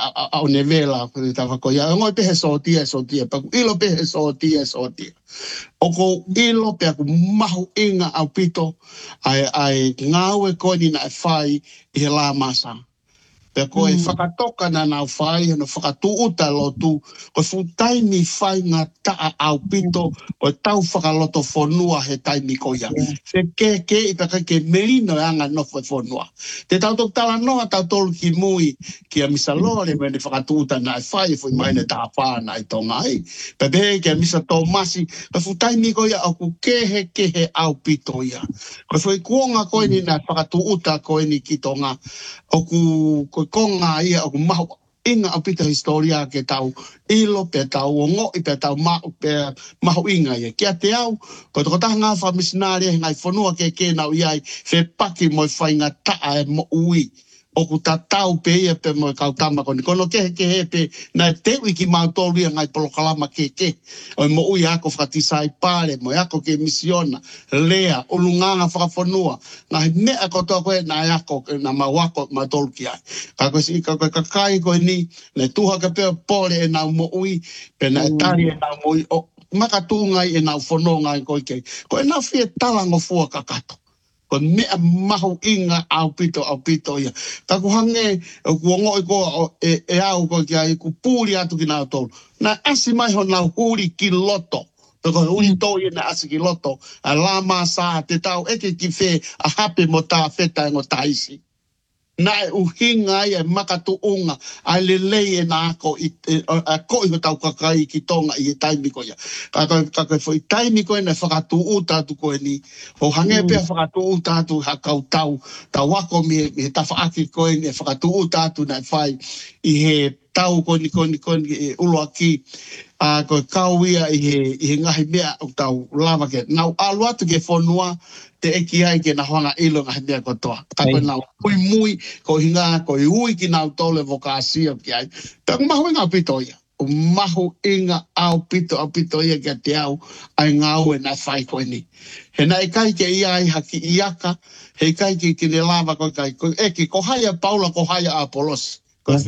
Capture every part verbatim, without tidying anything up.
au nevela ko ta ko ya ngoi pe so tia so tia pa ilo pe so tia so tia o ko ilo pe ku mahu inga au pito ai ai ngawe ko ni na fai i la masa pe ko e whakatoka na nau whai, no whakatu uta lotu, ko fu taimi whai ngā taa au pito, ko tau whakaloto whonua he taimi ko ia. Se ke ke i taka ke merino e anga no whonua. Te tau tok tala noa tau tolu ki mui, ki a misa lore me ne whakatu uta na e whai, fui mai ne taa whāna i tonga ai. Pe pe ki a misa tō masi, ko fu taimi ko ia au ku kehe kehe au pito ia. Ko fui kuonga koe ni na whakatu uta koe ni ki tonga, o ku ko konga ia o mahu inga o pita historia ke tau ilo pe tau ongo i pe tau mahu pe mahu inga ia kia te au ko toko taha ngā whamisinaria ngai whanua ke ke nau iai fe paki mo i whainga taa e mo ui o ku ta tau pe ia pe mo i kau tama koni kono ke ke he pe na te wiki mau tolu ia ngai polo kalama ke ke o i mo ui ako whakatisai pare mo i ako ke misiona lea ulunganga whakawhanua nga he mea kotoa koe na i ako na mawako ma tolu ki ai kako si kako kakai koe ni ne tuha ka peo pole e nau mo ui pe na e tari e nau mo ui o makatungai e nau whanonga i koe ke koe na fie talango fua kakato ko mea mahu inga au pito au pito ia. Taku hange o kuongo i koa e, e au ko kia i ku pūri atu ki nao tolu. Na asi mai ho nau huri ki loto. Tako huri tō i na asi ki loto. A lama sa te tau eke ki whē a hape mo tā wheta ngo taisi. Na e uhinga ia makatu unga ai le lei e na ako i a ko i tau kakai ki tonga i e taimi ko ia. Kako kako foi taimi ko na whakatu uta tu ko ni. O hange pe whakatu uta tu ha kau tau tau wako me me ta whaaki ko ni whakatu uta tu na whai i he tau ko ni ko ni ko ni ulo aki a ko kau ia i he i he ngahi mea o tau lava ke. Nau alu atu ke whonua te eki ai ke na hoanga ilo ngahi mea kotoa. Kako nau hui mui ko hinga ko i ui ki nau tole vokasia ki ai. Tako mahu inga pito ia. O mahu inga au pito au pito ia ki a te au ai ngau e na whai koe ni. He na e kai ke ia ai haki iaka, he kai ke ki ne lava koe kai. Ko eki ko haia Paula ko haia Apolos.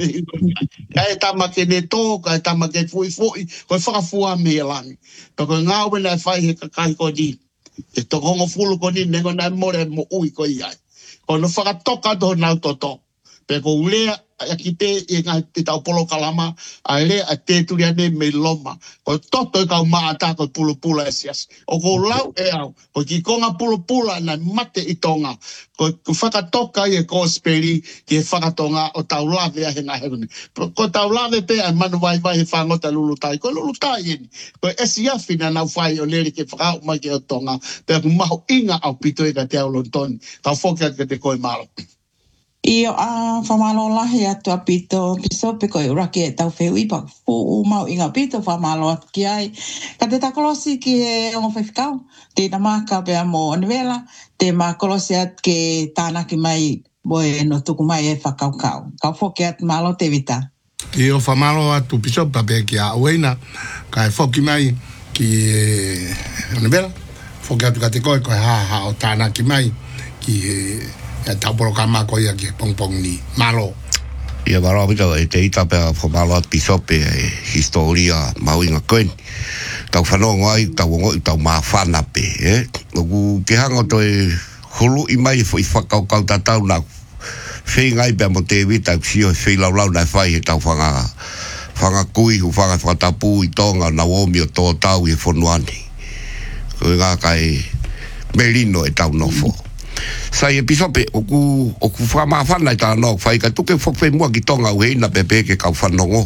Ka e tama ke ne tō, ka e tama ke fui fui, ko e whakafua me e langi. Tako ngau e na whai he kakai ko ni. E tokongo fulu ko ni, nengo na more mo ui ko iai. Ko no whakatoka do nau toto. Pe ko ulea, a ki te e ngai te tau polo kalama, a lea a te turi ane me loma. Ko toto e kau maata ko pulu pula e sias. O ko lau e au, ko ki konga pulu pula na mate i tonga. Ko whakatoka i e kōsperi ki e whakatonga o tau lawe a he ngā heuni. Ko tau lawe pe a manu vai vai he whangota lulutai. Ko lulutai eni. Ko esi awhina nau whai o leri ke whakau mai ke o tonga. Pe ku maho inga au pito e ka te au lontoni. Kau whokia ke te koe malo. Io a whamalo lahi atu a pito, piso pe koe uraki e tau wheu ipa, fu mau inga pito whamalo atu ki ai. Ka te takolosi ki e ongo whewhikau, te namaka pe a mo onivela, te makolosi at ke tānaki mai, boe no tuku mai e whakaukau. Kau whoki at malo te vita. Io whamalo atu piso pa pe ki a uena, ka e whoki mai ki e onivela, whoki atu ka te koe koe ha ha o tānaki mai ki e e taporo kama ko ia ki pongpong ni malo ia varo vita e te ita pe fo malo at pisope historia mauinga koen tau whanongo ai tau ngoi tau maa whana pe eh o ke hanga to e hulu i mai fo i whakau kau tatau na whei ngai pe mo te vita sio whei lau lau na whai he tau whanga whanga kui hu whanga whatapu i tonga na womi o tō tau i whonuani ko ngā kai merino e tau nofo sai e pisope o ku o ku fa ma fa na ta no fai ka tu ke fo fe mo ki tonga we na pepe ke ka fa no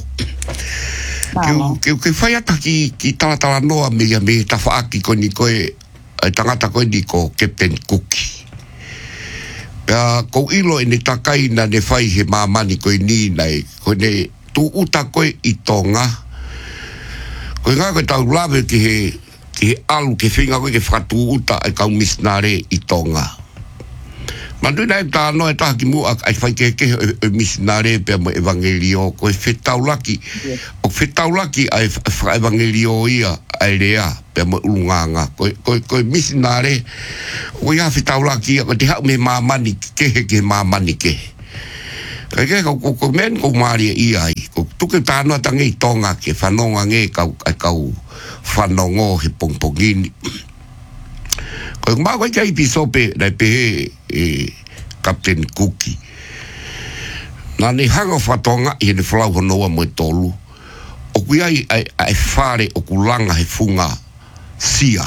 ke ke fai ata ki ki ta ta no a me me ta fa ki ko ni ko e tangata ko ni ko Captain Cookie ya ko ilo ni ta kai na ne fai he ma mani ko ni nai ko ne tu uta ko i tonga ko nga ko ta lave ki he ki alu ke finga ko ke fa tu uta e ka misnare i tonga Mandu nai ta no e ta ki mu ai fai ke ke missionare pe evangelio ko fetaulaki o fetaulaki ai evangelio ia ai rea pe mo ulunganga ko ko ko missionare o ia fetaulaki ko te ha me mama ni ke ke mama ni ke ke ko ko men ko mari ia tuke tāna tangi tonga ke whanonga nge kau, kau whanongo he pongpongini. Koe maa koe kai pisope nai pehe e Captain Cookie. Nā ni hanga whatonga i hene whalau honoa mo e tolu. O kui ai ai, ai whare o kulanga he funga sia.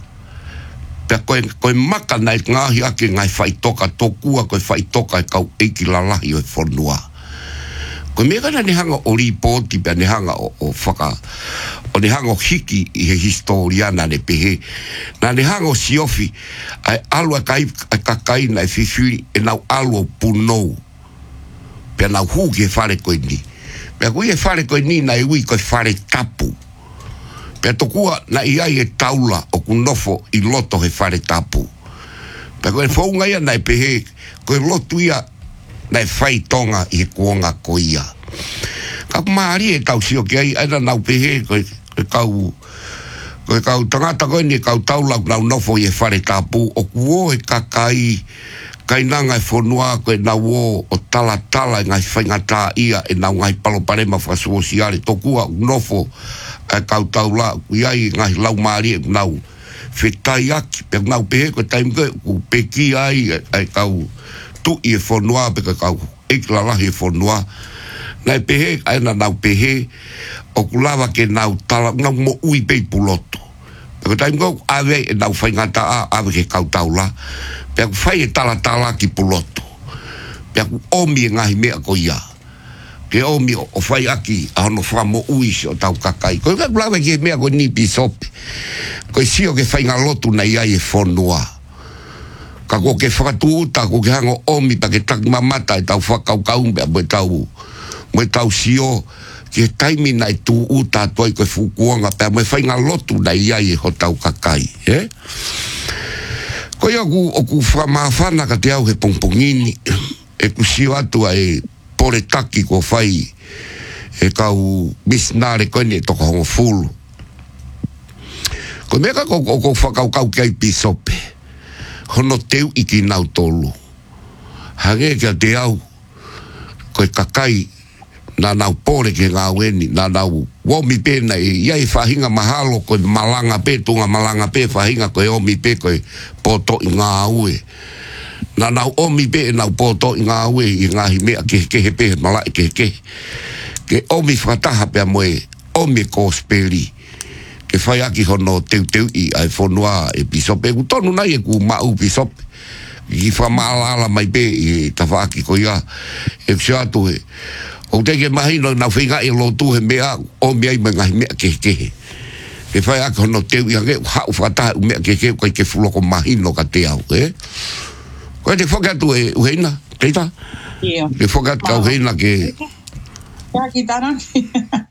Pea koe, koe maka nai ngahi ake ngai whaitoka tokua koe whaitoka e kau eiki lalahi o e whanua. Koe mea ni hanga o ripoti pea ni hanga o, o whaka, o ni hanga o hiki i he historiana ne pehe. Nā ni hanga o siofi ai alua kai, ai kakai nai whiwhiri e nau alua punou. Pea nau huki e whare koe ni. Pea kui e whare koe ni nai ui koe whare tapu. Pea tokua na iai e taula o kunofo i loto he whare tapu. Pea koe whaunga ia nai pehe, koe lotu ia nai whai tonga i he kuonga ko ia. Ka maari e tau sio ki ai, aina nau pehe, koe, koe kau, koe kau tangata koe ni kau taula nau nofo i he whare tapu, o kuo e kakai, kai nā ngai whanua koe nā wō o tala tala ngai whaingatā ia e nā ngai paloparema whasuosiare tokua nofo e kau tau la kui ai ngai lau maari e nau whetai aki pe nau pehe koe taim koe ku peki ai e kau tu i e whanua pe kau eik lalahi e whanua nai pehe ai nā nau pehe o kulawa ke nau tala nau mo ui pei puloto pe taim koe awe e nau whaingata a awe ke kau tau la pea ku whai e tala tala ki puloto. Pea ku omi e ngahi mea ko ia. Ke omi o, o whai aki a hono whamo uisi o tau kakai. Koe ka kulawe ki e mea ko ni pisope. Koe sio ke whai ngalotu na iai e whonua. Ka ko ke whakatu uta ko ke hango omi pa ke taki mamata e tau whakau kaumbea mo e tau mo e tau sio ke taimi na e tu uta toi koe fukuonga pea mo e whai ngalotu na iai e ho tau kakai. Eh? Koe aku o ku whamawhana ka te au he pongpongini e ku sio atu ai pore taki ko whai e kau misnare koe ni e toko hongo fulu. Koe mea ka ko ko whakau kau ki ai pisope hono teu i ki nau tolu. Hange kia te au koe kakai na nau pore ke ngā weni na nau womi pe na iai whahinga mahalo koe malanga pe tunga malanga pe whahinga koe omi pe koe poto i ngā ue na nau omi pe nau poto i ngā ue i ngahi mea ke kehe pe malai ke ke ke omi whataha pia moe omi kospeli ke whai aki hono teu teu i ai whonua e pisope ku tonu nai e ku mau pisope i whamaalala mai pe i tawhaaki ko ia e ksiatu he o te ke mahino na whinga i lotu he mea o mea i mengahi mea kekehe. Ke whai aki hono teu i hange hau whataha u mea kekehe koe ke fuloko mahino ka te au, eh? Koe te whakatu e uheina, teita? Ia. Te whakatu ka uheina ke... Ia ki tarangi.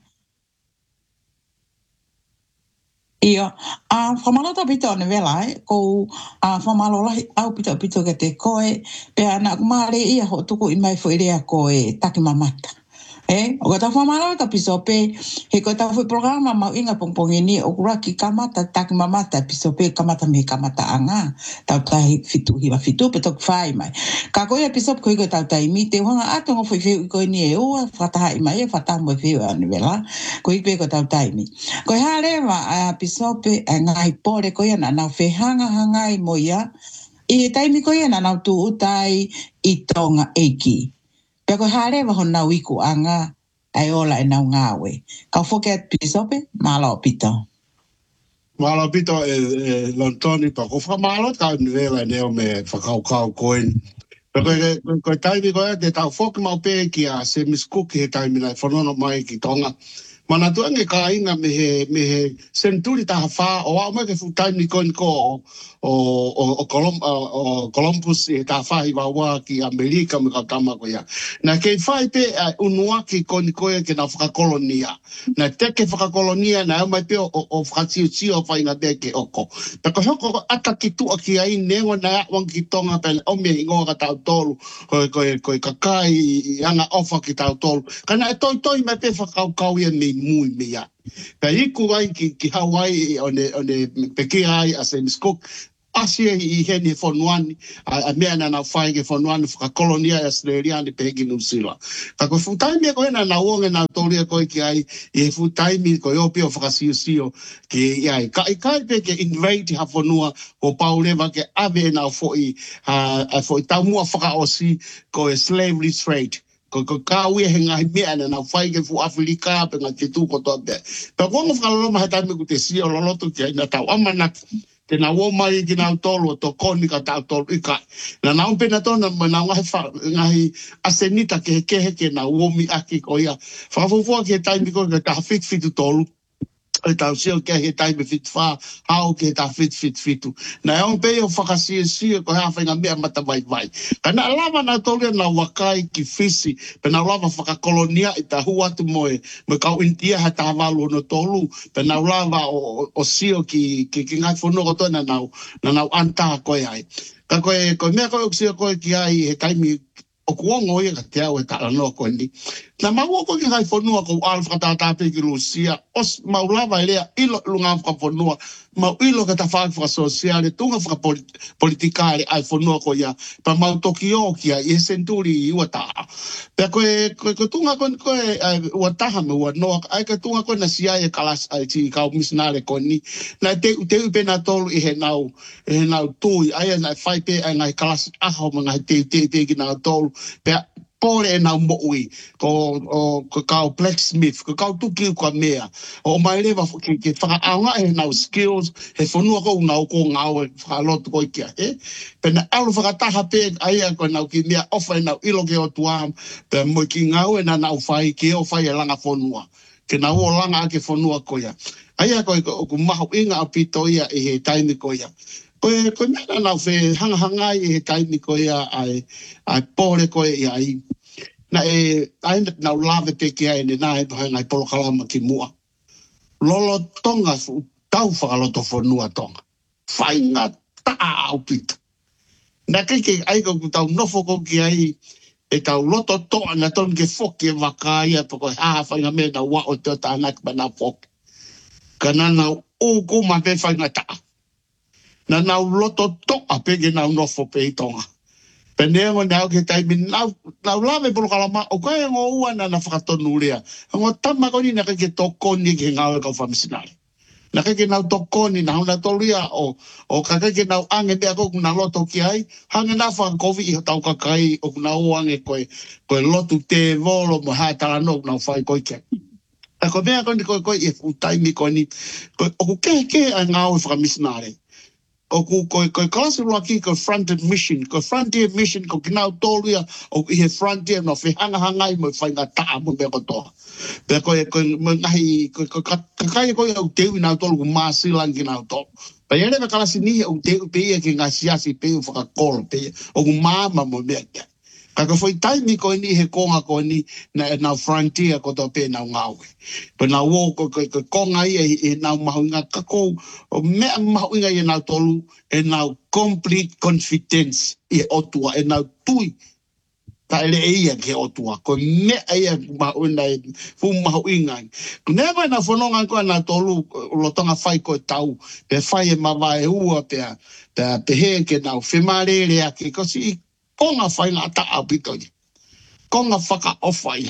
Ia, a whamalota pito ane vela e, ko a whamalola au pito pito ke te koe, pea na kumare ia ho tuku i mai whoirea koe taki mamata. Eh, o kata whamalota piso pe, he koe tau whi programa mau inga pongpongi ni, o kuraki kamata taki mamata, piso pe kamata me kamata anga, tau tahi fitu hiwa fitu, pe tok whai mai. Ka koe a piso koe koe tau tahi mi, te wanga ato ngo whi whiu i koe ni e ua, whataha i mai e whataha mo whiu ane vela, koe pe koe tau tahi mi. Koe harewa a piso pe a ngai pore koe ana nau whehanga hangai mo ia, i taimi koe ana nau tu utai i tonga eiki. Pea koe harewa ho nau iku anga ai ola e nau ngāwe. Kau whoke at pisope, mālo pito. Mālo pito e, e lontoni pa ko whamalo tau ni vela neo me whakau kau koen. Pea koe, koe taimi koe te tau whoke mau pe ki a se miskuki he taimi nai whanono mai ki tonga. Mana tuange ka inga me he, me he senturi taha wha o au mai ke futai ni koen ko o, o, o, o, Colum, o Columbus e taha wha i wawa ki Amerika me kautama ko ia. Na kei whai pe uh, unua ki koen koe ke na whakakolonia. Na teke whakakolonia na au mai pe o, o whakatiu tio whai ngā te ke oko. Ta ko hoko ata ki tua ki ai nengo na awang ki tonga pe o me ingoa ka tau tolu koe koe koe kakai i anga ofa ki tau tolu. Kana e toi toi mai pe whakau kau ia ni mui mea. Pea iku ai ki, ki Hawaii o ne, o ne peke ai a se miskok, asia i heni fonuani a mea na na fai ke fonuani fa kolonia australiani pe ki New Zealand ka ko futai me ko na na wonga na toria ko ki ai e futai mi ko yo pio fa siu siu ke ai ka ka pe ke invade ha fonua ko pauleva ke ave na foi a foi tamu fa osi ko slavery trade ko ko ka we henga me ana na fai ke fu Afrika pe nga titu ko to be pe ko mo fa lo ma ta me ku te si o lo to ke na ta amana te na wo mai ki na tolo to koni ka ta tolo ika na na umpe na tona na nga fa nga asenita ke ke ke na wo mi aki ko ya fa fo fo ke tai mi ko ka fit fit tolo e tau seo ke he tai me fit fa hao ke ta fit fit fitu na on pe o fa si si ko ha fa nga me mata vai vai kana lava na tolo na wakai ki fisi pe na lava fa kolonia ita hua tu moe me ka india ha ta valu no tolu pe na lava o o sio ki ki ki ngai fono ko tona na na na anta ko ai ka ko ko me ko sio ko ki ai he tai mi o kuongo ia ka te au e ka no ko ndi na mau ko ki ngai fono ko alfa ta ta pe ki lucia os maulava elea ilo lunga fa fono ma ilo ka ta fa fa sociale tunga fa politikale ai fono ko ia pa mau tokio ki ai senturi i wata pe ko ko ko tunga ko ko wata ha me wa no ai ka tunga ko na sia e kalas ai ti ka misnale ko ni na te te pe na tolu i he nau e nau tu ai na fai pe ai ngai kalas a ho ma te te te ki na tolu pe pore na moui ko o ko ka blacksmith ko ka tuki ko mea o mai leva ki ki fa anga e na skills he fonu ko na ko ngau fa lot ko ki e pe na alu fa ta ha pe ai ko na ki mea ofa na ilo ke o tuam pe mo ki ngau na na fai ki o fai langa fonua ke na o langa ke fonua ko ya ai ko ko ma inga apito ia e he taimi ko ya ko ko na na fe hanga hanga e taimi ko ia ai ai pore ko ia ai na e ai na lave te ki ai na e hanga polo kalama ki mua lolo tonga tau fa lo to fonua tonga fainga ta au pit na ke ke ai ko tau no foko ki ai e tau loto to na ton ke foki vakai po ko ha fainga me na wa o to ta na ka na fok kana na o ko ma pe fainga ta na na loto to a pe ke na no fo pe tonga penengo na ke tai min na na lave por kalama o ko ngo ua na na fakatonu lea ngo tama ko ni na ke to ko ni ke nga ka famisinale na ke na to ko ni na na to lia o o ka ke na ange be ko na loto ki ai hanga na fa ko vi ta ka kai o na o ange ko ko loto te volo mo ha ta no na fa ko ke a ko be ko ni ko ko e utai mi ko ni ko o ke ke nga o famisinale o ku ko ko class ro ki ko fronted mission ko frontier mission ko kina tolia o i frontier no fe hanga hanga i mo fa nga ta mo be ko to be ko ko ngai ko ko ka ka ko o te na to lu ma si lang kina to pe ele be kala si ni o te pe e ki nga sia si pe fa ko pe o ma ma mo be ka ko foi time ko ni he ko nga ko ni na na frontier ko to pe na ngawe pe na wo ko ko ko nga i na ma nga ka ko me ma nga i na tolu e na complete confidence e otua e na tui ta ele e ke otua ko me ai ma una fu ma nga never na fononga ko na tolu lo tonga fai ko tau pe fai ma vai u pe pe pe he ke na femare le aki ko si konga fai na ta apito ni konga faka ofai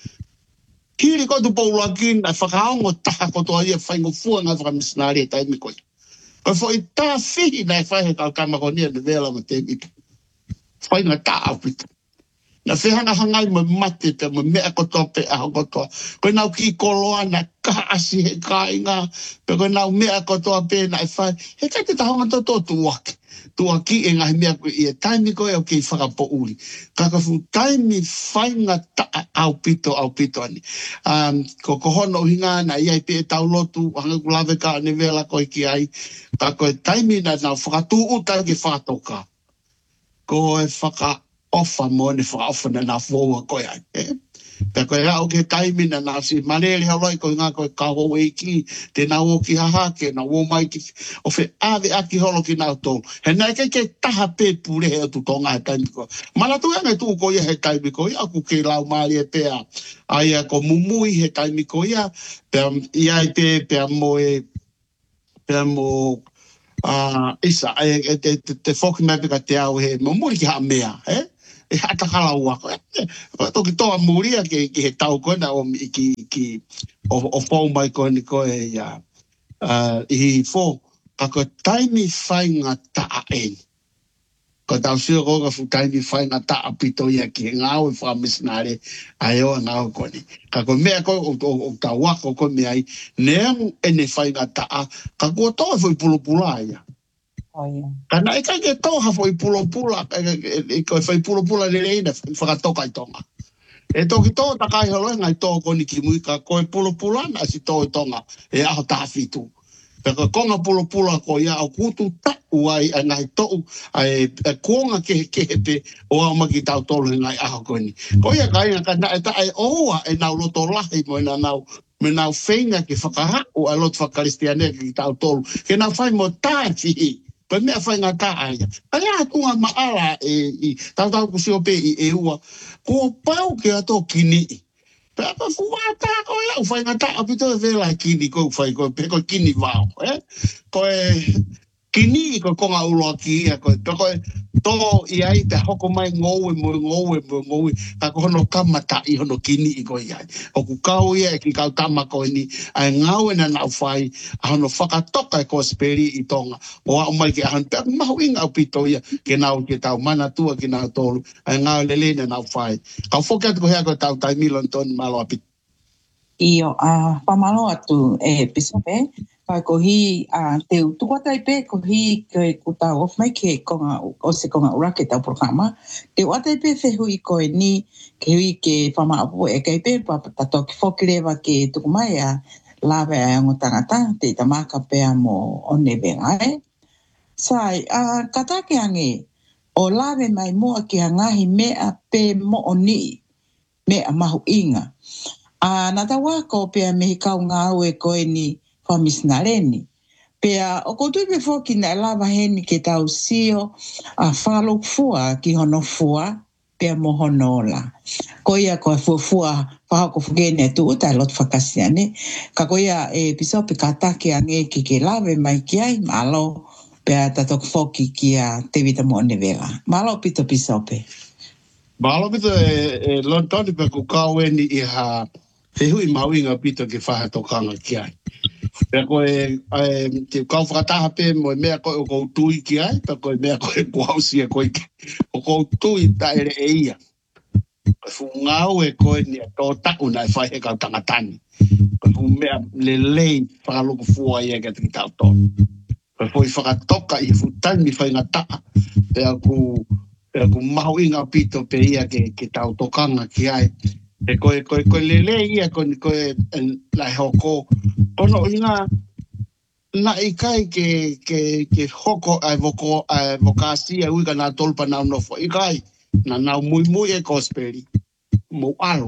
kiri ko tu paulo aki na faka ngo ta ko to ia fai ngo fu nga fra misnari tai mi ko ko foi ta fi na fai ka ka ma ko ni de vela ma te mi fai na ta apito na fe hanga hanga mo mate te mo me ko to pe a ko to ko na ki koloa na ka asi he ka inga pe ko na me ko to pe na fai he ka te ta hanga to to tu wak tu aki e ngai mea ko i e taimi ko e o kei whakapo uri. Kaka fu taimi whainga ta au pito au pito ani. Um, ko kohono hinga na iai pe e tau lotu, hanga kulave ka ane vela ko i ki ai. Kako e taimi na na whakatu uta ke whakatoka. Ko e whaka ofa mo ne whaka ofa na na fōua ko i ai. Eh? Peko e rao ke taimi na na si manere hauroi ko ngā ko e kaho e ki, te na o ki haha ke na o mai ki, o fe ave aki holo ki nā tō. He nai ke ke taha pe pure he atu tonga he taimi ko. Mana tu anga tu ko ia he taimi ko ia, aku ke lau maari e pea, aia ko mumui he taimi ko ia, pea ia e pe, pea mo e, pea mo, Ah, isa, e te te foki me pika te au he, mo muri ki ha mea, eh? E hata kala ua ko. E toki toa muria ki, ki he tau kona o ki, ki o, o fau mai ko ni ko e ia. Uh, I fo, ka ko taimi whai ngā taa e. Ko tau sio ko ka fu taimi whai ngā taa pito ia ki he ngāo e whamisnare a eo ngāo koni. Ka ko mea ko o, o, o tau wako ko mea i, neangu ene whai ngā taa, ka kua toa fwoi pulupula ia. Oh, yeah. Kana e kai ke toha foi pulopula, e kai foi pulopula le leina, whakatoka i tonga. E toki toa takai holo ngai toa koni ki mui ka koe pulopula na si toa i tonga, e aho tāwhitu. Peka konga pulopula ko ia au kutu tau ai ngai toa, ai kuonga ke ke pe o au maki tau tolu ngai aho koni. Ko ia kai nga kana e tae oua e nau loto lahi mo ina nau, me nau whenga ki whakaha o a lot whakaristianea ki tau tolu. Ke nau whai mo tāti pa mea whai ngā tāia. Kaya atunga maara e i tautau ku sio pe i e ua. Kua pau ke ato kini. Pe apa kua tā ko ia u whai ngā tā apito e vela kini ko whai ko pe ko kini vau. Eh? Ko e kini ko konga uloa ki ia ko pe ko e tō i ai te hoko mai ngoue mo ngoue mo ngoue. Ka ko hono kamata i hono kini i ko i ai. O ku kau ia e ki kau tama ko ni ai ngau e na nau whai a hono whakatoka e ko speri i tonga. O a umai ki a hono pe aku mahu inga au pito ia ke nau ke tau mana tua ki nau tolu. Ai ngau lele na nau whai. Kau whoke atu ko hea ko tau tai milon toni malo a pito. Io a pamalo atu e pisope kai ko hi a te tukua tai pe ko hi ke kuta of mai ke konga o se konga ura ke tau programa te wate pe fe hui ko ni ke hui ke pama apu e kai pe pa tato ki fokileva ke tukumai a lave a ngo tangata te tamaka pe amo one benga e sai a kata ke ange o lave mai mo ke ngahi mea pe mo oni mea mahu inga. A nata wako pea mehi kau ngā ue koe ni whamisnareni. Pea o koutu pe fōki na lava heni ke tau sio a whalo fua ki hono fua pea mo hono ola. Ko ia koe fua fua whahako fukene tu uta lot whakasiane. Ka ko ia e pisopi ka take ange ki ke lave mai ki ai malo pea tatok fōki ki a te vita mo ne vela. Malo pito pisopi. Malo pito e, e lontoni pe ku kau eni i ha he hui mauinga pito ke whaha tokanga ki ai. Pea koe, te kau whakataha pe mo e mea koe o kou tui ki ai, pea koe mea koe kuausia koe ki. O kou tui ta ere e ia. Koe fu ngau e koe ni a tō taku na e whai he kau tangatani. Koe fu mea lelei whakaloku fua ia ke te tau tō. Koe fu i whakatoka i fu taimi whai ngā taa. Pea ku, pea ku mauinga pito pe ia ke, ke tau tokanga ki ai. E koe, koe, koe lele ia koe, koe lai hoko. Ono inga, na i kai ke, ke, ke hoko ai voko, ai vokasia uika nā tolpa nau nofo. I kai, na nau mui mui e kosperi. Mo alo.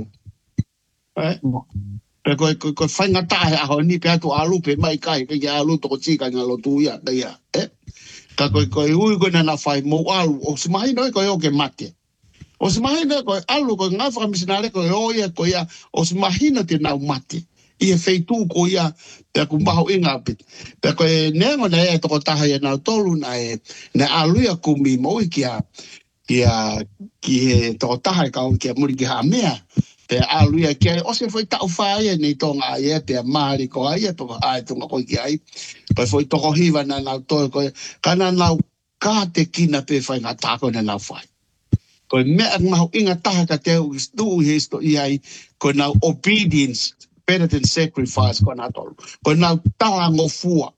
Eh? Pe koe, koe, koe whainga tahe aho ni pe atu alu pe mai kai, ke ke alu toko tika ngā lotu ia, ia. Eh? Ka koe, koe ui koe na na whai mo alu, o si mahi noi koe o ke mate. O se mahina koe alu koe ngā whakamisinare koe o ia koe ia, o se mahina te nau mate. I e wheitu ko ia, pea ku maho inga apit. Pea koe nengo na ea toko taha ia nau tolu na e, na aluia kumi moi ki a, ki a, ki he toko taha e kau ki a muri ki ha mea. Pea aluia ki a, o se whai tau whaia ni tonga a ia, pea maari ko a ia, toko a e tonga koe ki ai. Pea whai toko hiva na nau tolu koe, kana nau ka te kina pe whai ngā tāko na nau whai. Koe mea mahu inga taha ka te au stu histo i ai, koe nau obedience, better than sacrifice koe nā tolu. Koe nau taha ngofua,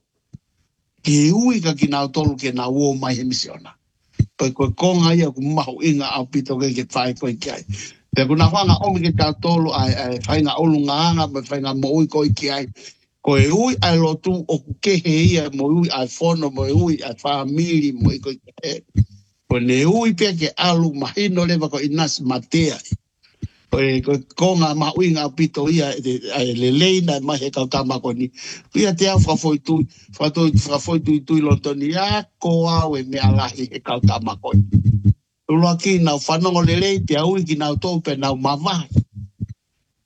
ki ui ka ki nau tolu ke nau o mai he misiona. Koe koe konga ia ku mahu inga au pito ke ke whai koe ki ai. Pea ku nā whanga omi ke tau tolu ai, ai whainga olu nganga, mai whainga moui koe ki ai. Koe ui ai lotu o kehe ia, mo ui ai whono, mo ui ai whamiri, mo i koe ki ai. Ko ne ui pia ke alu mahino lewa ko inas matea. Koe konga mahuinga pito ia e le leina e mahe kau tamako ni. Pia te au whafoi tui, whafoi tui tui lontoni, a ko au e mea lahi e kau tamako ni. Ulua ki nau whanongo le lei te au ki nau tōpe nau mawai.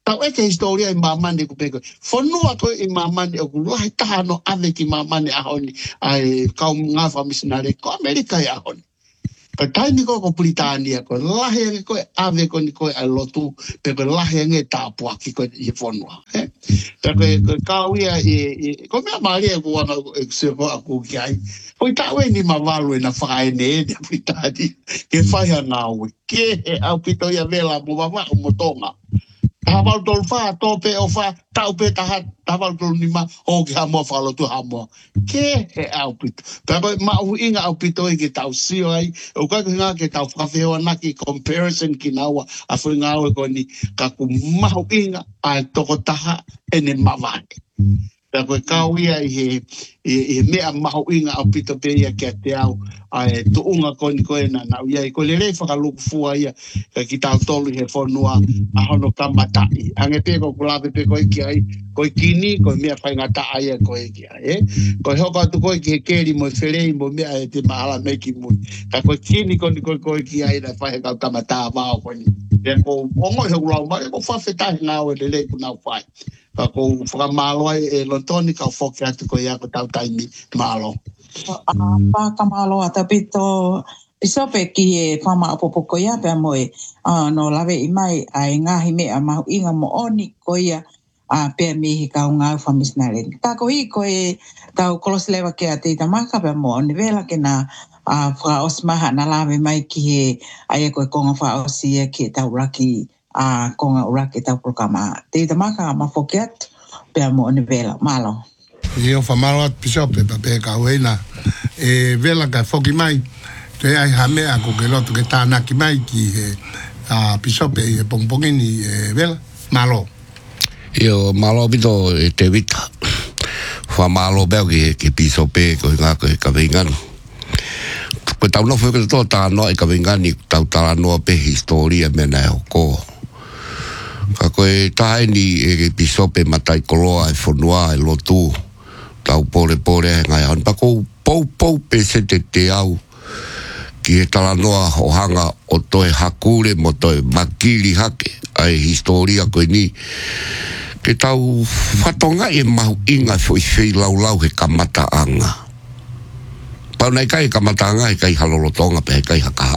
tau e ke historia i mamani ku peko. Fonua ko i mamani o ku lahi tahano ave ki mamani ahoni ai kau ngā whamisinare ko Amerika i ahoni. Ka taini ko ko Britania ko lahi ange ko ave ko ni ko ai lotu pe ko lahi ange tāpua ki ko i fonua. Pe ko kau ia i ko mea maari e kuana e se ko aku ki ai. Ko i tau e ni mawalu e na whakaene e ni Britania. Ke whaiha ngāwe. Ke e au pito ia vela mo wawa o motonga. Hawal tol fa tope o fa tau pe taha hawal tol ni ma o ki hamo fa lo tu hamo ke he au pito pero ma u inga au pito e ki tau sio ai o ka nga ke tau fa feo na ki comparison ki nawa a fu nga o ko ni ka ku ma u inga a toko taha ene mavani pero ka u ia i e me a ma u inga au pito pe ia ke te au ai tu unga ko ni ko na na ia ko le le fa ka lu fu ia ki tau tolu he fonua a hono kamatai ange pe ko kula pe ko ki ai ko kini ko me fa ngata ai ko ki ai ko ho ka tu ko ki keri mo fere mo me ai te mala me ki mu ka ko kini ko ko ko ki ai na fa ka kamata ma ko ni pe ko o mo he kula ma ko fa feta na o le le ku na fa ka ko fa malo e lo toni ka fo ki atu ko ia ko tau tai mi malo pa kamalo ata pito pisope ki e fama apopoko ia pe moe no lave i mai ai ngahi me a mahu inga mo oni ko ia a pe mi ka unga famisnare ta ko i ko e tau koloslewa ke ate tamaka pe mo ni vela ke na a fra osmaha na lave mai ki e ai ko konga fa osia ki tau raki a konga uraki tau programa te tamaka ma foket pe mo ni vela malo Io fa malo at pisope pa pe ka wena e vela ka foki mai te ai hame a ko ke lotu ke tana ki mai ki a pisope e pongpongini e vela malo io malo bito e te vita fa malo bel ki ki pisope ko nga ko ka vengan ko tau no foi ko to ta no e ka vengan ni tau ta no pe historia me na ko ka ko e tai ni e pisope matai koloa e fonua e lotu tau pore pore ngai an pa ko pou pou pe se te te au ki e tala noa o hanga o toe hakure mo toe makiri hake ai historia koe ni ke tau whatonga e mahu inga foi fei lau lau he kamata anga pau nei kai kamata anga he kai halolotonga pe he kai hakaha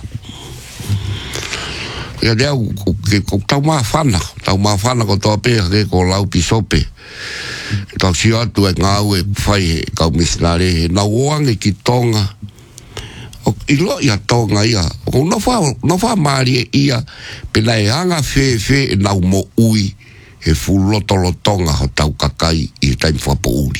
ia dea ke tau maa whana tau maa whana ko toa pe ke ko lau pisope tau si atu e ngau e whai he kau misnare he na oange ki tonga o ilo ia tonga ia o no wha no wha maari e ia pena e anga whe whe e nau mo ui he fulotolo tonga ho tau kakai i taim whapo uri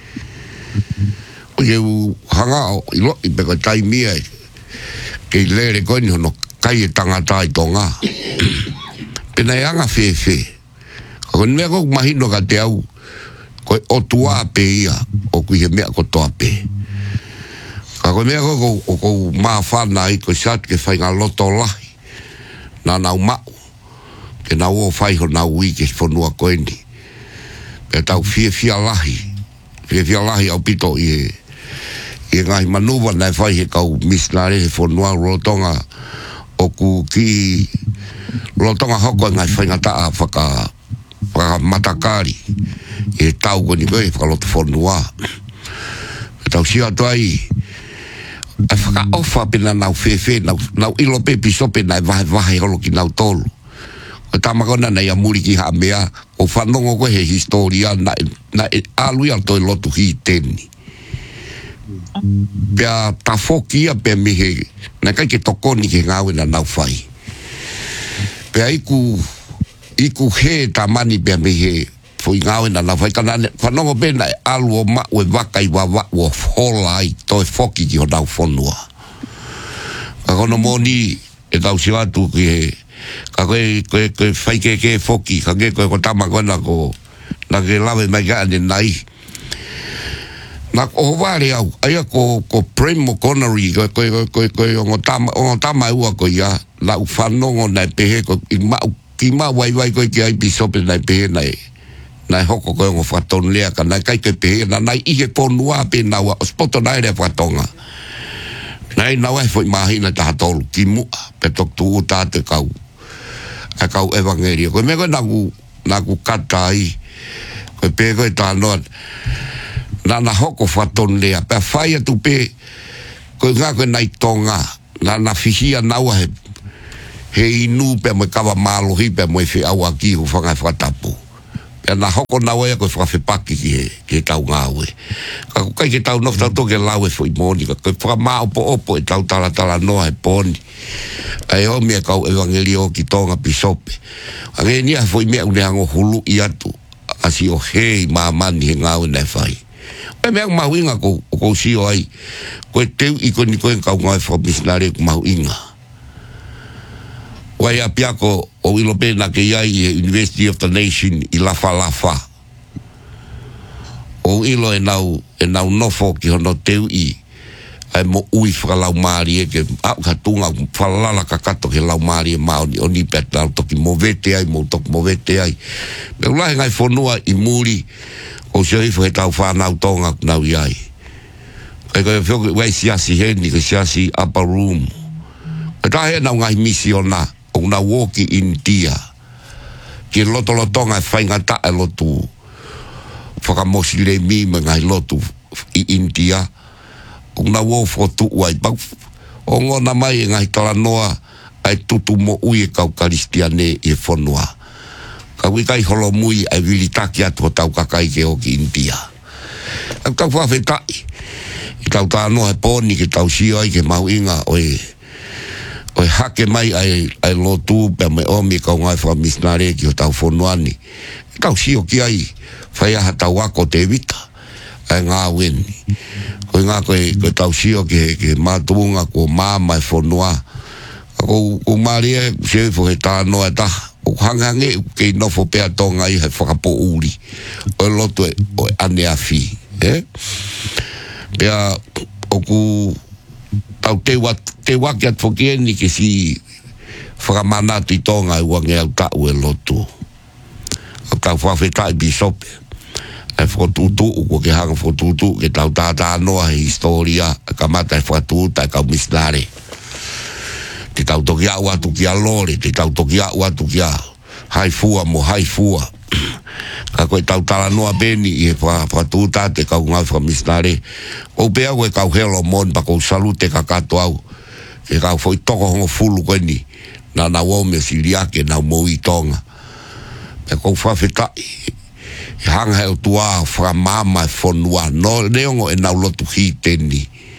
o ieu hanga o ilo i peka taimia e ke i lere koini hono kai e tangata i tonga pena e anga whe whe o mea kok mahino ka te au ko o tua pe ia o ku he mea ko toa pe ka ko mea ko o ko ma fana i ko sat ke fai nga loto lahi na na ma ke na o fai ho na wi ke fonua ko endi pe tau fie fia lahi fie fia lahi au pito i e ngai manuva na fai he kau misnare he fonua rotonga o ku ki rotonga hoko ngai fai nga ta whaka whaka matakari e tau ko ni koe whakaloto whanua e tau si atu ai ai whaka ofa pina nau whewhe nau, nau ilo pe pisope nai vahe vahe holo ki nau tolu o tamakona nei amuri ki ha mea o whanongo koe he historia na, na e alui al toi lotu hi teni pia ta fokia pe mihe na kai ke tokoni ke ngawe na nau whai pia iku iku he ta mani pe mihe foi ngawe na na vai kana whanongo pena e alu o ma o waka i wawa o hola i toi foki ki o nau whanua ka kono moni e tau si watu ki he ka koe koe koe whai ke ke foki ka ke koe ko tama kona ko na ke lawe mai ka ane nai na ko wale au aia ko ko Primo Connery koe koe koe koe koe ongo tama ongo tama ua ko ia la u whanongo na pehe ko i ma ki ma wai wai koe ki ai pisope na pehe na e nai hoko koe ngo whaton lea ka nai kai ke pehe na nai ike ponua pe naua o spoto nai re whatonga nai naua e fwoi mahina taha tolu ki mua pe tok tu uta te kau a kau evangelia koe me koe nangu na ku katai ko pe ko ta no na na hoko faton le pa fai tu pe ko nga ko nai tonga na na fihia na wa he he inu pe mo kava malo hi pe mo fe awa ki ho fanga fatapu pe na hoko na wa ko fa fe paki ki ke ta nga we ka ka ke ta no ta to ke la we foi moni ka fa ma opo opo e ta ta ta no e poni ai o me ka evangelio ki tonga pisope ane ni foi me un hango hulu i atu asi o hei ma mani nga o na fai e me ma winga ko ko si o ai ko te i ko ni ko en ka nga fo misnare ko ma winga wai a piako o ilo pe na ke ai University of the Nation i la fa la fa o ilo e nau e nau no fo ki hono te i ai mo ui fra la mari ke a ka tunga fa la la ka kato ke la mari ma o ni pet la to ki mo vete ai mo to mo vete ai me la ngai fo noa i muri o se foi tau fa na tonga na iai ai ko fo wai sia si he ni ko sia si upper room ta he na ngai misiona o na walk in dia ki loto lotonga fa ngata e lotu fa ka mosile mi me ngai lotu i India o na wo fo tu wai pa o ngona mai ngai tala noa ai tutu mo ui ka kristiane e fonua ka wi kai holo mui ai vili takia to tau ka kai ke o ki India ka fa feta i tau ta no e poni ke tau si ai ke mau inga oi oi hake mai ai ai lotu pe me o mi ka ngai fa misnare ki tau fonuani tau si o ki ai fa ya ta wa ko te vita ai nga wen ko nga ko ko tau si o ke ke matunga ko mama fonua ko ko maria se fo ta no ta o hangange ke no fo pe tonga i fa po uri o loto o ane afi eh ya o ku tau te wa te wa ke fo ke ni ke si fa mana ti tonga i wa nge ta o loto o ta fa fe ta bishop e fo tutu o ke hanga fo tutu ke tau ta ta no a historia ka mata fo tu ta ka misnare te tau toki a watu ki a lore, te tau toki a watu ki a haifua mo haifua. Ka koe tau tala noa beni i e whatuta te kau ngau whamisnare. O pea koe kau helo mon pa kou salute ka kato au. E kau foi toko hongo fulu koe ni. Na na wome si liake na mo i tonga. Pe kou whawhetai. E hanga heo tua whaka mama e whonua. No neongo e nau lotu hi teni.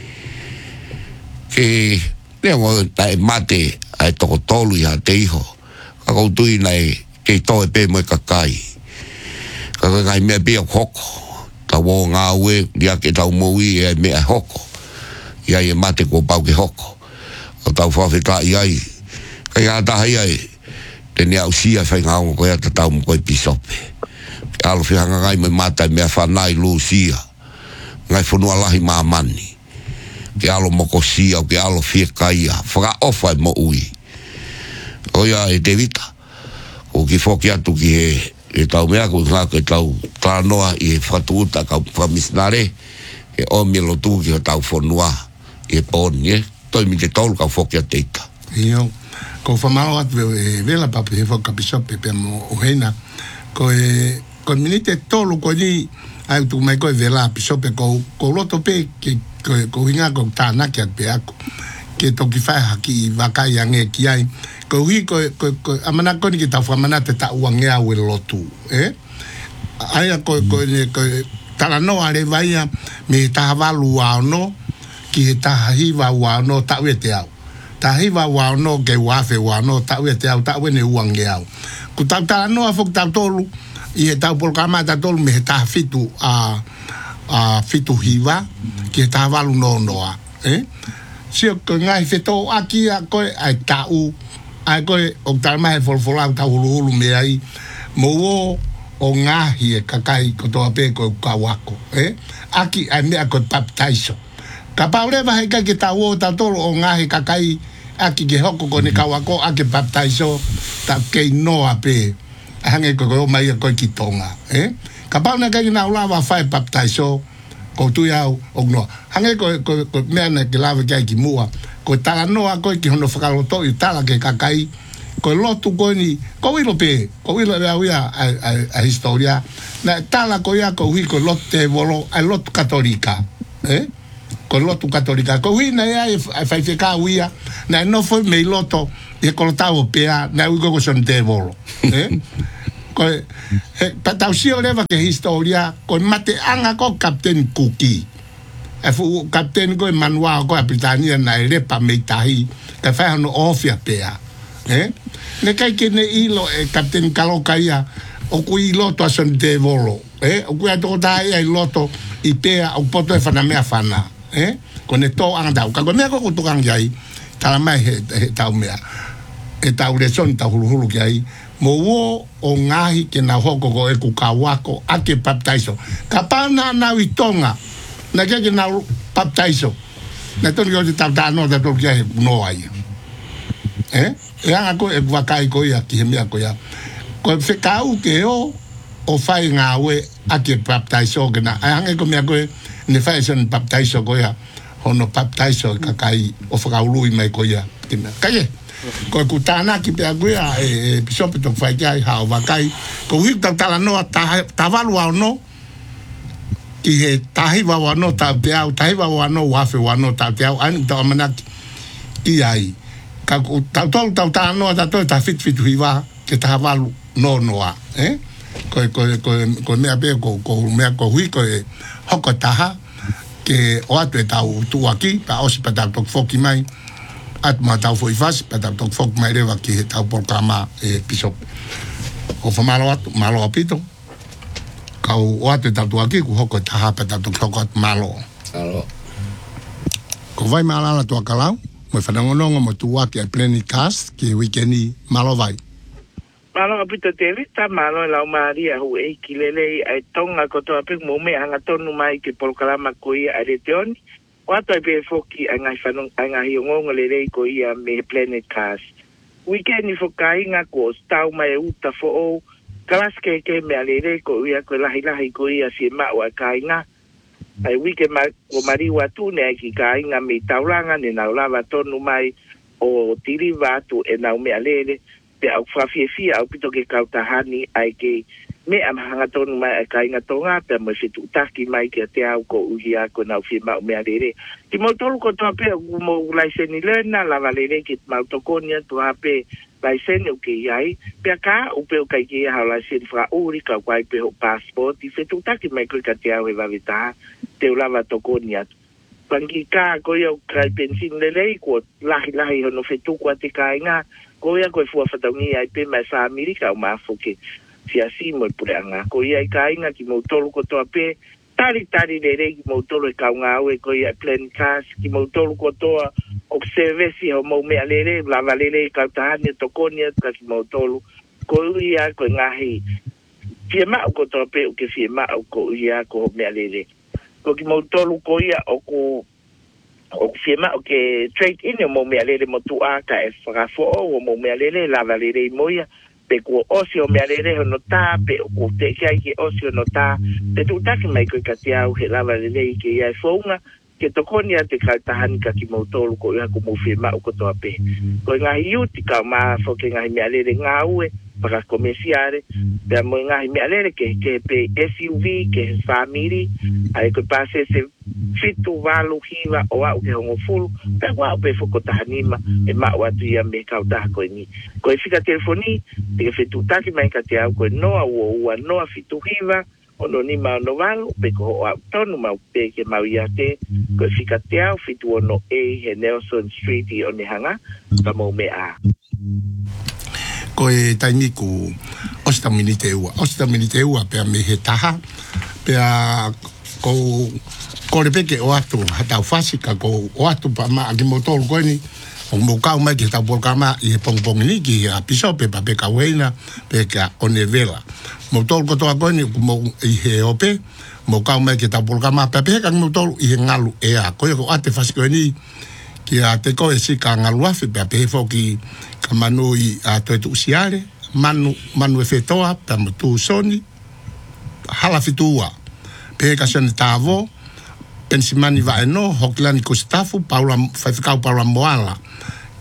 Ke... Nengo tai mate ai toko tolu ya te iho. Ka koutui nei ke toe pe mo kakai. Ka ngai me pe hoko. Ta wo nga we dia ke tau mo i e me hoko. Ia e mate ko pau ke hoko. O tau fa feta ai. Ka ya ta hai ai. Te ne au sia fa nga ko ya ta tau mo ko pisope. Alo fi hanga ngai me mata me fa nai lucia. Ngai fonu alahi mamani. Ke alo moko sia o ke alo fie kaia whaka ofa mo ui oia e te vita o ki whoki atu ki he e tau mea ko ngā ke tau tānoa i e whatuuta ka whamisnare e o me lotu ki ho tau whonua i e pōni e toi mi te tolu ka whoki a teita io ko whamaro atu e vela papu he whoka pisope pe mo o heina ko e ko minite tolu ko ni ai tu mai ko vela pisope ko ko loto pe ke ko ko hinga ko tana ke pe ako ke to ki fa haki waka yange ki ai ko hi ko ko amana ko ni ki ta fa mana te ta wange a wel lotu eh ai ko ko ni ko tala no ale vai me ta valu a no ki ta hi va wa no ta we te au ta hi va wa no ke wa fe wa no ta we te au ta we ne wange au ku ta tala no a fok ta tolu i ta por kama ta tolu me ta fitu a a fitu hiva ki ta valu no noa eh si ko ngai feto aki a ko ai ta u ai ko o ta mai for for ta hulu hulu me ai mo o ngahi e kakai ko to ape ko kawako eh aki ai me ko baptizo ka paure va ka ki ta o ta tolo o ngahi kakai aki ke hoko ko ne kawako aki baptizo ta ke no ape hange ko ko mai ko ki tonga eh ka pa na ka na ula va fa baptizo ko tu ya o no hange ko ko me na ke lava ki ki mua ko ta no a ko ki hono fa lo to i ta la ke kakai ko lotu ko ni ko ilo pe ko ilo le ia a a historia na tala ko ia ko hui ko lotte volo a lotu katolika eh ko lotu katolika ko hui na ia a fai fe ka uia na no foi me loto e ko tavo pea na u ko son te volo eh ko e patau si o leva ke historia ko mate anga ko captain Cookie e fu captain ko manual ko kapitania na ele pa meitahi ka fa no ofia pea eh ne kai ke ne ilo e captain Kalokaia o ku ilo to son te volo eh o ku ato dai ai loto i pea o poto e fana mea fana eh con esto anda ka ko me ko tu kan jai tala mai he tau mea e tau le son tau hulu hulu ki ai mo wo o ngahi ke na hoko ko e ku kawako ake baptaiso kapana na witonga na ke ke na baptaiso na to yo ta ta no da to ke no ai eh e anga ko e wakai ko ia ki me ko ia ko fe kau ke o o fai ngawe ake baptaiso ke na anga ko me ko ne fai son baptaiso ko ia hono baptaiso ka kai o fa ului mai ko ia kai ko kutana ki pe aguia e pisope to fai kai ha o wakai ko wi ta tala no ta ta valua no ki he tahi wa no ta te au tahi wa no wa fe wa no ta te au an ta mana ki ai ka ku ta to ta ta no ta to ta fit fit hiva ke ta valu no no a eh ko ko ko ko me abe ko ko me ko wi ko hoko taha ke o atu ta tu aki pa o si pa ta to foki mai at ma tau foi fas pa tau tok fok mai rewa ki he tau porkama e pisop o fa malo atu malo apito kau o atu tau tu aki ku hoko taha pa tau tok hoko malo alo ko vai malala tu akalau mo whanangononga mo tu aki a pleni cast ki wikeni malo vai malo apito te rita malo lau maria hu e kilele ai tonga koto apik mo me anga tonu mai ki porkama koi a reteoni Wata pe foki anga fanong anga hiongo le rei ko ia me planet cast. Weekend fo kai nga ko stau mai uta fo o kalas ke ke me le rei ko ia ko lahi lahi ko ia si ma wa kai nga. Ai weekend ma ko mari wa tu ne ki kai nga me taulanga ne na lava tonu mai o tiri va tu e na me alele pe au fa fi fi au pito ke kautahani ai ke me am hanga tonu mai kai nga tonga pe mo fitu taki mai ke te au ko uhia ko na fi ma me alere ki mo tolu ko to pe mo laiseni lena la valere ki ma to konia to ape laiseni o ke ai pe ka o pe o kai ki ha laiseni fra uri ka kwai pe o passport i fitu taki mai ko ka te au e va vita te lava to konia pangi ka ko yo kai pensin lele ko lahi lahi no fitu ko te kai nga ko ya ko fu fa tangi ai pe ma sa amerika o ma foke si asi mo pureanga ko ia kai nga ki mo tolu ko to ape tari tari le re ki mo tolu ka nga we ko ia plan cash ki mo tolu ko to observe si ho mo me alere la valere ka ta ni to ko ni ka ki mo tolu ko ia ko nga hi firma ko to ape ke firma ko ia ko me alere ko ki mo tolu ko ia o ko o firma o ke trade in mo me alere mo tu a ka e fra fo o mo me alere la valere mo ia pe ko osio me alere no ta pe ko te kai ke osio no ta te tu ta ki mai ko ka te au he lava le nei ke ia fonga ke to konia te ka tahani ka ki mo tolu ko ia ko mo firma ko to ape ko nga hiuti ka ma fo ke nga me alere nga ue para comerciare pe mo nga me alere ke ke pe S U V ke family ai ko pase se fitu valu hiva o au ke hongo fulu pe wa pe fo ko tahanima e ma wa tu ia me ka ta ko ni ko e fika telefoni te fitu taki mai ka te au ko no o o no fitu hiva o no ni ma no valu pe ko au tonu ma pe ke ma ia te ko fika te au fitu no e he Nelson Street i o ni hanga ka mo me a ko e taimi ku osta minite ua osta minite ua pe me he taha pe ko ko le peke o atu hata fasi ka ko o atu pa ma ki motor ko ni o mo ka ma ki ta por kama i pong pong ni ki a piso pe pa pe ka wena pe ka onevela motor ko to ko ni mo i he ope mo ka ma ki ta por kama pe pe ka motor i ngalu e a ko ko ate fasi ko ni ki a te ko e si ka ngalu afi pe pe fo ki ka manu i a to tu siare manu manu e fetoa pe mo tu soni hala fitua pe ka sen tavo pensimani va no hoklani ko stafu paula fa fica paula moala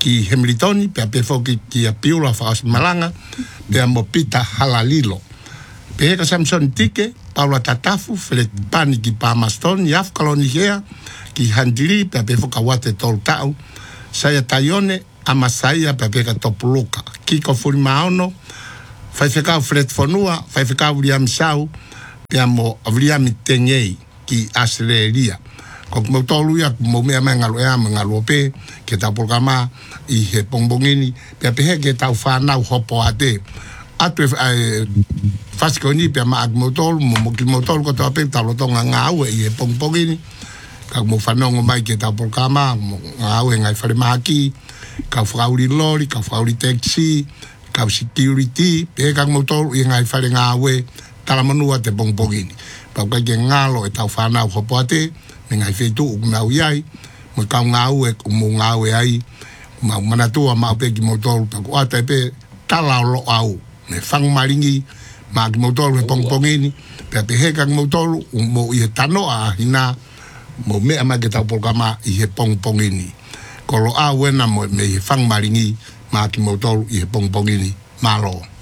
ki Hemilitoni, pe pe foki ki a piula whaas malanga, pe a mo pita halalilo. Pe heka Samson Tike, Paula Tatafu, Fele Pani ki Pamaston, Yaf Kaloni Hea, ki Handiri, pe pe foka wate tol tau, Saya Taione, Amasaya, pe pe ka Topuluka, Kiko Furimaono, Faifekau Fred Fonua, Faifekau William Sau, pe a mo William Tengei, ki Australia. Kok mo tolu ya mo mea mea ngalo ea ngalo pe ke ta programa I he pongbongini pe pe he ke ta whanau hopo ate atu e fasikoni pe ma mo tolu mo ki mo tolu ko ta pe ta lo tonga ngau I he pongbongini ka mo whanongo mai ke ta programa ngau e ngai whare maki ka whauri lori ka whauri taxi ka security pe ka mo tolu I ngai whare ngau e tala manua te pongbongini pa ka ke ngalo e ta whanau hopo ate ngai fetu ngau yai mo ka ngau e mo ngau e ai ma manatua ma pe ki motor pa ko ata pe tala lo au me fang maringi ma ki motor me pong pongini pe pe he ka motor mo I tano a hina mo me ama ke ta programa I he pong pongini ko lo a wena mo me fang maringi ma ki motor I pong pongini malo